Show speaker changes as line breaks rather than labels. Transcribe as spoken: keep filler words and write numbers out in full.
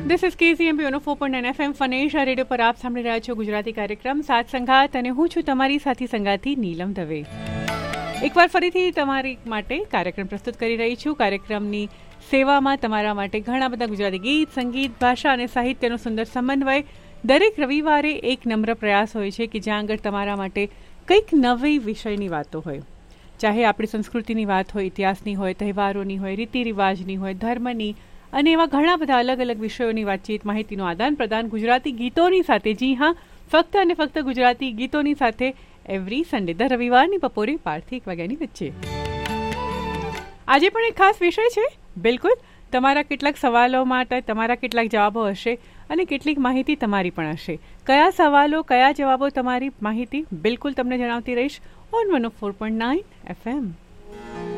This is केसीएमपी one four पॉइન્ટ nine FM ફનેશ આ radio પર આપ સાંભળી રહ્યા છો ગુજરાતી કાર્યક્રમ સાત સંગાત અને હું છું તમારી સાથી સંગાતી નીલમ દવે. એકવાર ફરીથી તમારી માટે કાર્યક્રમ પ્રસ્તુત કરી રહી છું. કાર્યક્રમની સેવામાં તમારા માટે ઘણા બધા ગુજરાતી ગીત, સંગીત, ભાષા અને સાહિત્યનો સુંદર સમન્વય. દરેક રવિવારે એક નમ્ર પ્રયાસ હોય છે કે જ્યાં આગળ તમારા માટે કંઈક નવી વિષયની વાતો હોય. ચાહે આપણી સંસ્કૃતિની વાત હોય, ઇતિહાસની હોય, તહેવારોની હોય, રીતિ રિવાજની હોય, ધર્મની અને એવા ઘણા બધા અલગ અલગ વિષયોની વાતચીત, માહિતીનું આદાન પ્રદાન ગુજરાતી ગીતોની સાથે. જી હા, ફક્ત અને ફક્ત ગુજરાતી ગીતોની સાથે એવરી સન્ડે દર રવિવારની બપોરે બારથી એક વાગ્યાની વચ્ચે. આજે પણ એક ખાસ વિષય છે. બિલકુલ, તમારા કેટલાક સવાલો માટે તમારા કેટલાક જવાબો હશે અને કેટલીક માહિતી તમારી પણ હશે. કયા સવાલો, કયા જવાબો, તમારી માહિતી બિલકુલ તમને જણાવતી રહીશ on one O four point nine FM.